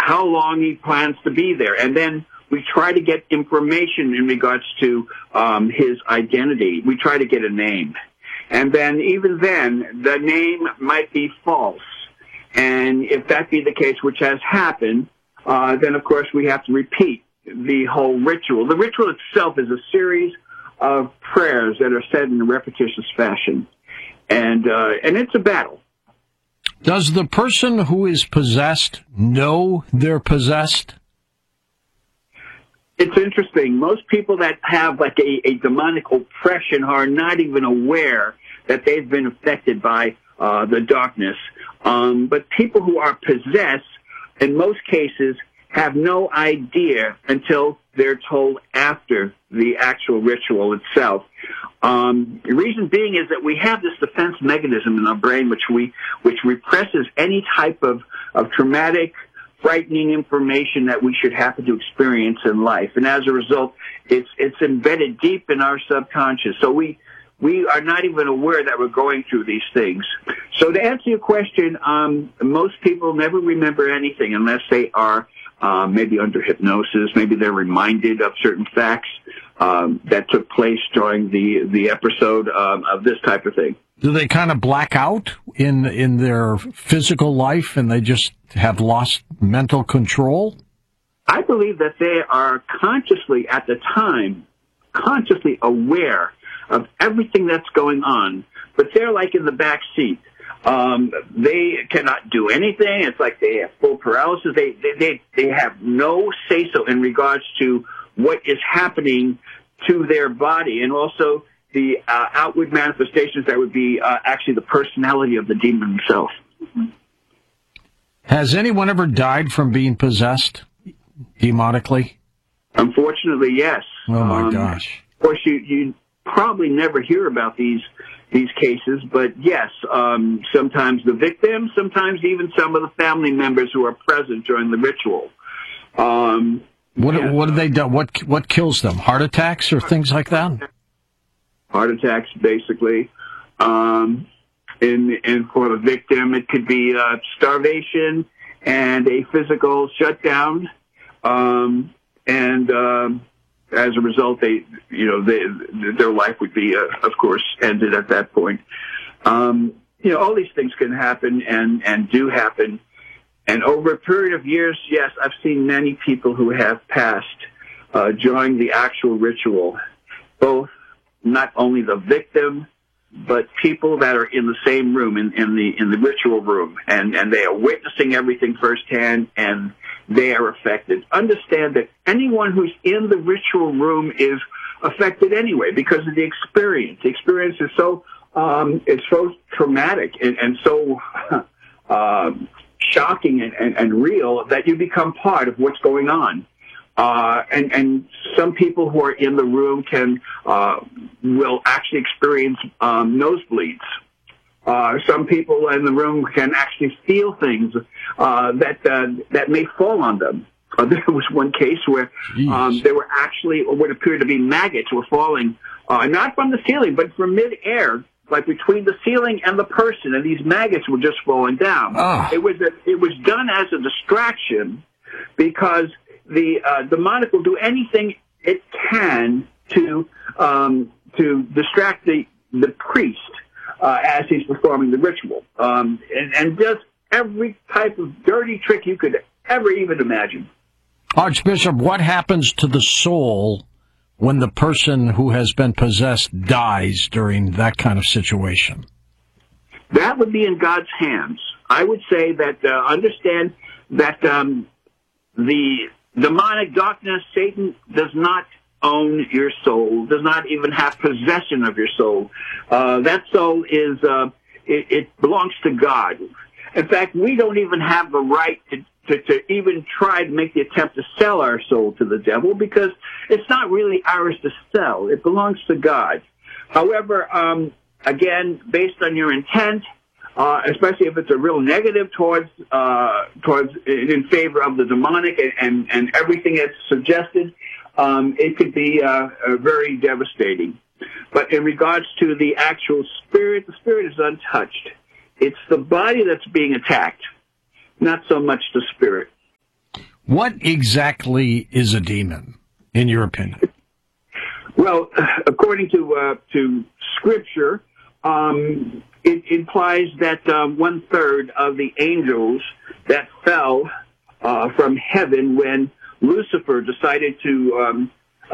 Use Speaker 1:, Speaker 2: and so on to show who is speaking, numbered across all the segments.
Speaker 1: how long he plans to be there. And then we try to get information in regards to his identity. We try to get a name. And then even then, the name might be false. And if that be the case, which has happened, then, of course, we have to repeat the whole ritual. The ritual itself is a series of prayers that are said in a repetitious fashion. And it's a battle.
Speaker 2: Does the person who is possessed know they're possessed?
Speaker 1: It's interesting. Most people that have like a demonic oppression are not even aware that they've been affected by the darkness. But people who are possessed, in most cases, have no idea until they're told after the actual ritual itself. The reason being is that we have this defense mechanism in our brain which represses any type of traumatic, frightening information that we should happen to experience in life. And as a result, it's embedded deep in our subconscious. So we are not even aware that we're going through these things. So to answer your question, most people never remember anything unless they are maybe under hypnosis. Maybe they're reminded of certain facts that took place during the episode of this type of thing.
Speaker 2: Do they kind of black out in their physical life and they just have lost mental control?
Speaker 1: I believe that they are consciously, at the time, consciously aware of everything that's going on, but they're like in the back seat. They cannot do anything. It's like they have full paralysis. They have no say-so in regards to what is happening to their body, and also the outward manifestations that would be actually the personality of the demon himself.
Speaker 2: Has anyone ever died from being possessed demonically?
Speaker 1: Unfortunately, yes.
Speaker 2: Oh, my gosh.
Speaker 1: Of course, you probably never hear about these cases, but yes, sometimes the victim, sometimes even some of the family members who are present during the ritual.
Speaker 2: What do they do? What kills them? Heart attacks or things like that?
Speaker 1: Heart attacks, basically. And for the victim, it could be starvation and a physical shutdown. As a result, their life would be, of course, ended at that point. All these things can happen and do happen. And over a period of years, yes, I've seen many people who have passed during the actual ritual, both not only the victim, but people that are in the same room, in the ritual room, and they are witnessing everything firsthand, and they are affected. Understand that anyone who's in the ritual room is affected anyway because of the experience. The experience is so traumatic and so shocking and real that you become part of what's going on. And some people who are in the room will actually experience nosebleeds. Some people in the room can actually feel things that may fall on them. There was one case where there were actually what appeared to be maggots were falling, not from the ceiling, but from midair, like between the ceiling and the person, and these maggots were just falling down.
Speaker 2: Oh.
Speaker 1: It was done as a distraction because the demonic will do anything it can to distract the priest as he's performing the ritual, and does every type of dirty trick you could ever even imagine.
Speaker 2: Archbishop, what happens to the soul when the person who has been possessed dies during that kind of situation?
Speaker 1: That would be in God's hands. I would say that understand that the demonic darkness, Satan, does not own your soul, does not even have possession of your soul. That soul is, it belongs to God. In fact, we don't even have the right to even try to make the attempt to sell our soul to the devil because it's not really ours to sell. It belongs to God. However, again, based on your intent, especially if it's a real negative towards in favor of the demonic and everything that's suggested, it could be very devastating. But in regards to the actual spirit, the spirit is untouched. It's the body that's being attacked, not so much the spirit.
Speaker 2: What exactly is a demon, in your opinion?
Speaker 1: Well, according to Scripture, it implies that 1/3 of the angels that fell from heaven when Lucifer decided to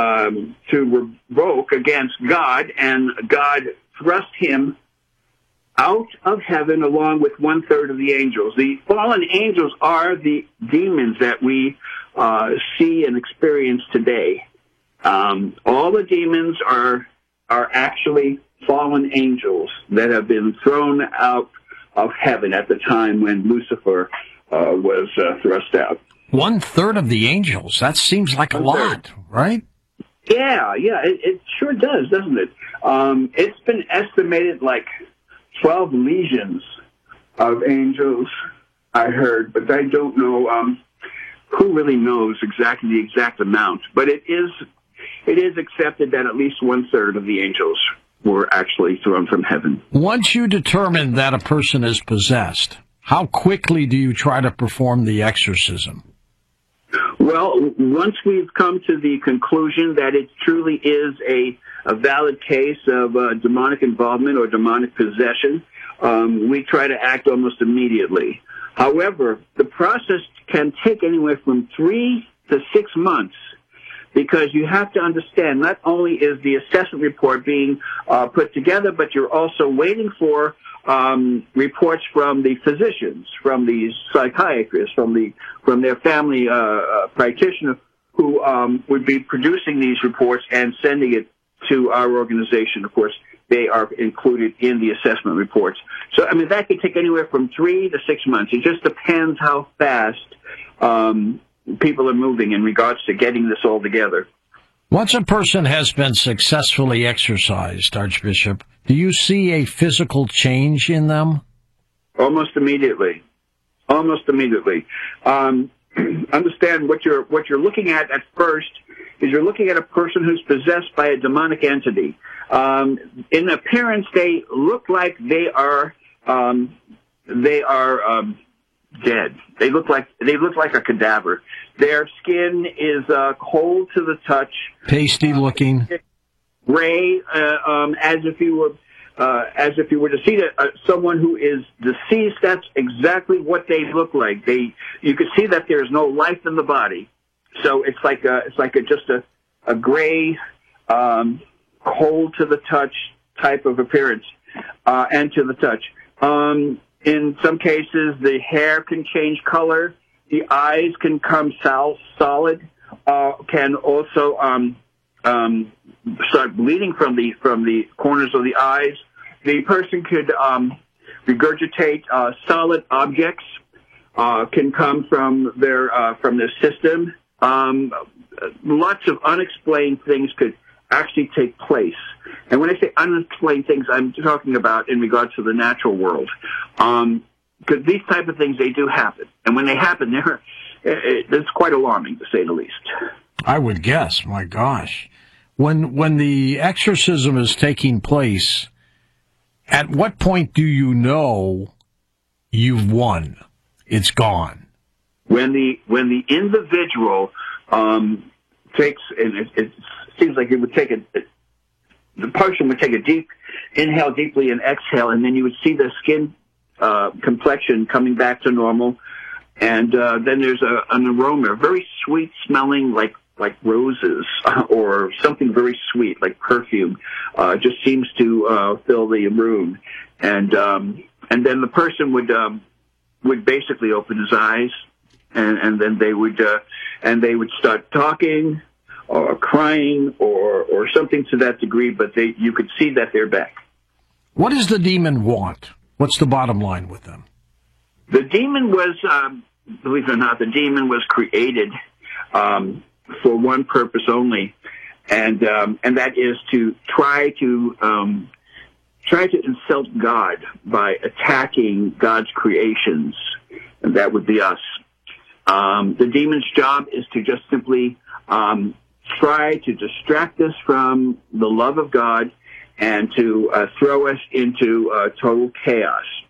Speaker 1: revoke against God, and God thrust him out of heaven along with 1/3 of the angels. The fallen angels are the demons that we see and experience today. All the demons are actually fallen angels that have been thrown out of heaven at the time when Lucifer was thrust out.
Speaker 2: 1/3 of the angels. That seems like a lot, right?
Speaker 1: Yeah, it sure does, doesn't it? It's been estimated like 12 legions of angels, I heard, but I don't know who really knows exactly the exact amount. But it is accepted that at least 1/3 of the angels were actually thrown from heaven.
Speaker 2: Once you determine that a person is possessed, how quickly do you try to perform the exorcism?
Speaker 1: Well, once we've come to the conclusion that it truly is a valid case of demonic involvement or demonic possession, we try to act almost immediately. However, the process can take anywhere from 3 to 6 months, because you have to understand not only is the assessment report being put together, but you're also waiting for reports from the physicians, from the psychiatrists, from their family practitioner, who would be producing these reports and sending it to our organization. Of course, they are included in the assessment reports. So, I mean, that could take anywhere from 3 to 6 months. It just depends how fast people are moving in regards to getting this all together.
Speaker 2: Once a person has been successfully exorcised, Archbishop, do you see a physical change in them?
Speaker 1: Almost immediately. Understand what you're looking at first is you're looking at a person who's possessed by a demonic entity. In appearance, they look like they are dead. They look like a cadaver. Their skin is cold to the touch,
Speaker 2: pasty looking,
Speaker 1: gray, as if you were to see someone who is deceased. That's exactly what they look like. You can see that there's no life in the body, so it's like just a gray, cold to the touch type of appearance, and to the touch. In some cases, the hair can change color. The eyes can come solid. Can also start bleeding from the corners of the eyes. The person could regurgitate solid objects. Can come from their system. Lots of unexplained things could actually take place. And when I say unexplained things, I'm talking about in regards to the natural world. Because these type of things, they do happen. And when they happen, it's quite alarming, to say the least.
Speaker 2: I would guess. My gosh. When the exorcism is taking place, at what point do you know you've won? It's gone. When
Speaker 1: the individual takes, and it seems like it would take the person would take a deep inhale deeply and exhale, and then you would see the skin complexion coming back to normal, and then there's an aroma, very sweet smelling, like roses or something very sweet, like perfume, just seems to fill the room, and then the person would basically open his eyes, and then they would start talking or crying or something to that degree, but you could see that they're back.
Speaker 2: What does the demon want? What's the bottom line with them?
Speaker 1: The demon was, believe it or not, the demon was created for one purpose only, and that is to try to insult God by attacking God's creations, and that would be us. The demon's job is to just simply try to distract us from the love of God and to throw us into total chaos.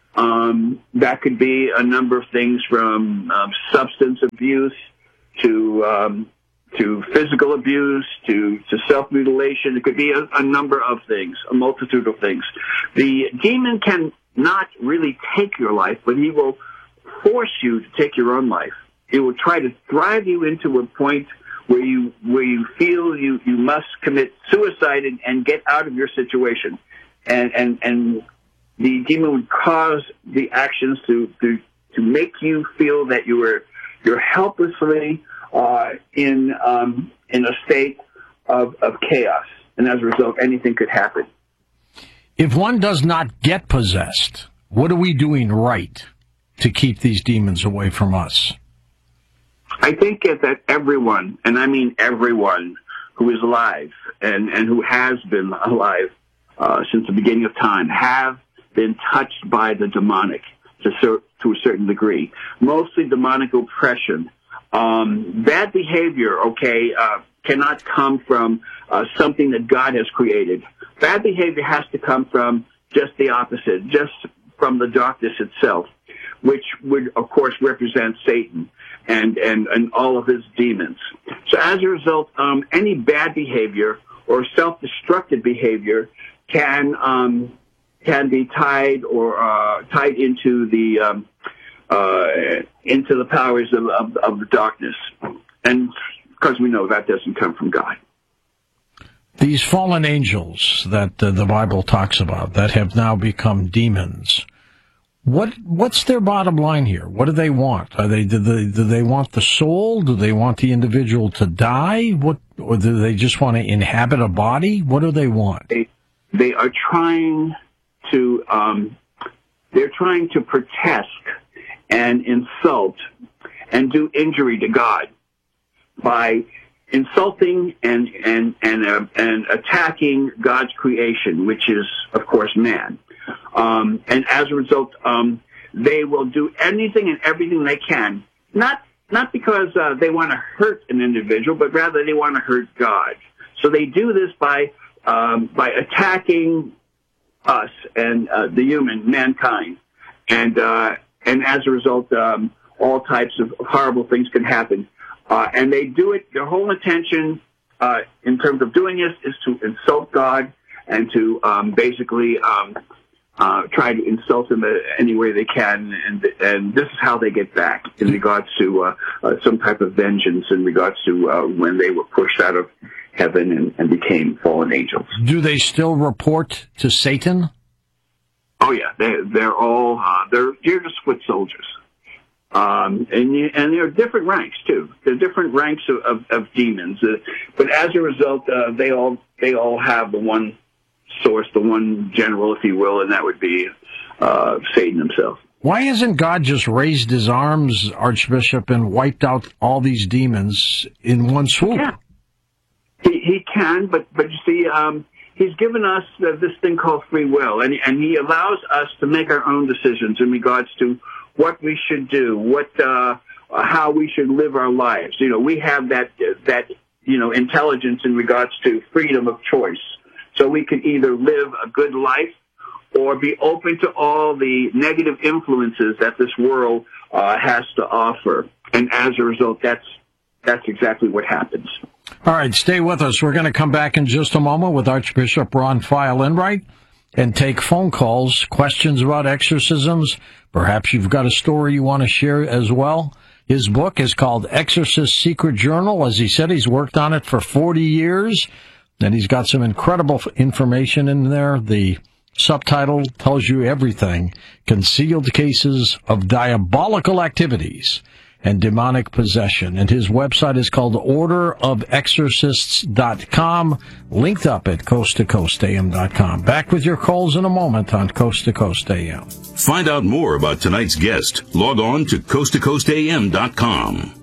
Speaker 1: That could be a number of things from substance abuse to physical abuse to self-mutilation. It could be a number of things, a multitude of things. The demon can not really take your life, but he will force you to take your own life. It will try to drive you into a point where you feel you must commit suicide and get out of your situation. And the demon would cause the actions to make you feel that you're helplessly in a state of chaos, and as a result, anything could happen.
Speaker 2: If one does not get possessed, what are we doing right to keep these demons away from us?
Speaker 1: I think that everyone, and I mean everyone, who is alive and who has been alive since the beginning of time, have been touched by the demonic to a certain degree. Mostly demonic oppression. Bad behavior, cannot come from something that God has created. Bad behavior has to come from just the opposite, just from the darkness itself, which would, of course, represent Satan and all of his demons. So as a result, any bad behavior or self-destructive behavior can be tied into the powers of the darkness, and because we know that doesn't come from God.
Speaker 2: These fallen angels that the Bible talks about that have now become demons, what's their bottom line here? What do they want? Do they want the soul? Do they want the individual to die? Or do they just want to inhabit a body? What do they want?
Speaker 1: They are trying to protest and insult and do injury to God by insulting and attacking God's creation, which is, of course, man. And as a result, they will do anything and everything they can, not because they want to hurt an individual, but rather they want to hurt God. So they do this by attacking us and the mankind, and as a result, all types of horrible things can happen. And they do it. Their whole intention, in terms of doing this, is to insult God and to basically try to insult him any way they can. And this is how they get back in regards to some type of vengeance in regards to when they were pushed out of heaven and became fallen angels.
Speaker 2: Do they still report to Satan?
Speaker 1: Oh yeah, they're all they're just foot soldiers. And there are different ranks too. There are different ranks of demons, but as a result, they all have the one source, the one general, if you will, and that would be Satan himself.
Speaker 2: Why hasn't God just raised his arms, Archbishop, and wiped out all these demons in one swoop?
Speaker 1: Yeah. He can, but you see, he's given us this thing called free will, and he allows us to make our own decisions in regards to what we should do, how we should live our lives. You know, we have that intelligence in regards to freedom of choice. So we can either live a good life or be open to all the negative influences that this world has to offer. And as a result, that's exactly what happens.
Speaker 2: All right, stay with us. We're going to come back in just a moment with Archbishop Ron Feil Enright and take phone calls, questions about exorcisms. Perhaps you've got a story you want to share as well. His book is called Exorcist Secret Journal. As he said, he's worked on it for 40 years, and he's got some incredible information in there. The subtitle tells you everything. Concealed Cases of Diabolical Activities and Demonic Possession. And his website is called orderofexorcists.com, linked up at coasttocoastam.com. Back with your calls in a moment on Coast to Coast AM.
Speaker 3: Find out more about tonight's guest. Log on to coasttocoastam.com.